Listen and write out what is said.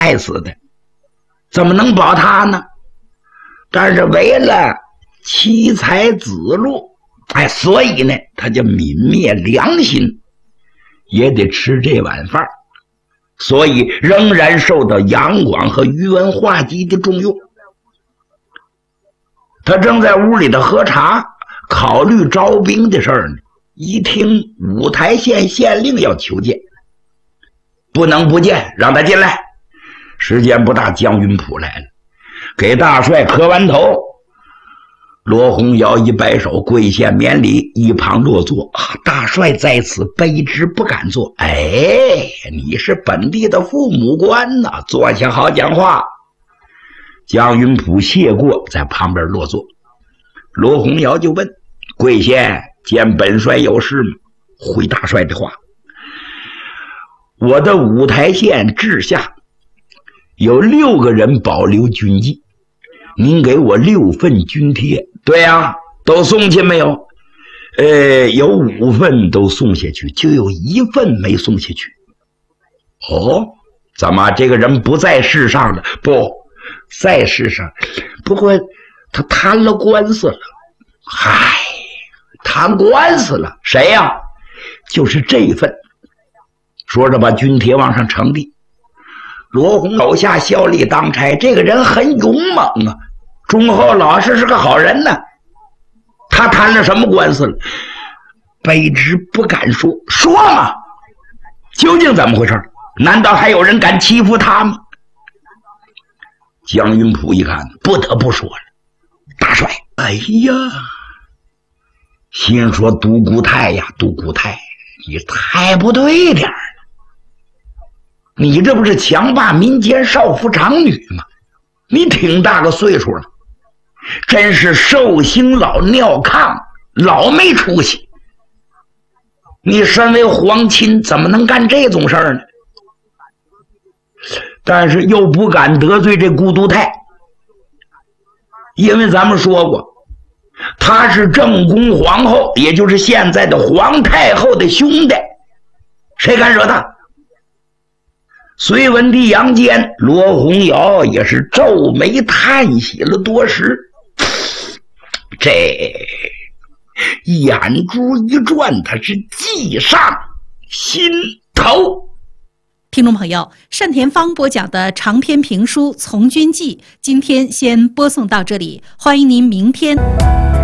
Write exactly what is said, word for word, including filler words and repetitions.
害死的，怎么能保他呢？但是为了妻财子禄，哎，所以呢，他就泯灭良心，也得吃这碗饭，所以仍然受到杨广和宇文化及的重用。他正在屋里的喝茶，考虑招兵的事儿呢，一听五台县县令要求见，不能不见，让他进来。时间不大，江云普来了，给大帅磕完头。罗洪尧一摆手，跪下免礼，一旁落座。啊，大帅在此，卑职不敢坐。哎，你是本地的父母官呐，坐下好讲话。江云普谢过，在旁边落座。罗洪尧就问：贵县见本帅有事吗？回大帅的话：我的五台县治下有六个人保留军纪，您给我六份军帖。对啊，都送去没有？呃，有五份都送下去，就有一份没送下去。哦，怎么这个人不在世上了？不在世上，不过他摊了官司了。嗨，摊官司了？谁呀、啊？就是这一份。说着把军帖往上呈递。罗洪手下效力当差，这个人很勇猛啊，忠厚老实，是个好人呢。他谈了什么官司了？卑职不敢说。说嘛，究竟怎么回事？难道还有人敢欺负他吗？江云普一看，不得不说了。大帅，哎呀，心说独孤泰呀，独孤泰，你太不对点了。你这不是强霸民间少妇长女吗？你挺大个岁数了，真是寿星老尿炕，老没出息。你身为皇亲，怎么能干这种事儿呢？但是又不敢得罪这孤独泰，因为咱们说过，他是正宫皇后，也就是现在的皇太后的兄弟，谁敢惹他？隋文帝杨坚，罗洪尧也是皱眉叹息了多时。这眼珠一转，他是计上心头。 听众朋友，单田芳播讲的长篇评书《从军记》，今天先播送到这里，欢迎您明天。